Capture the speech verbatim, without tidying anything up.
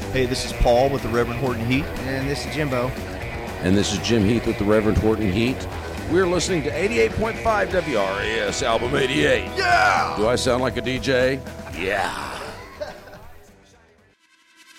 Hey, this is Paul with the Reverend Horton Heat. And this is Jimbo. And this is Jim Heath with the Reverend Horton Heat. We're listening to eighty-eight point five W R A S Album eighty-eight. Yeah! Do I sound like a D J? Yeah.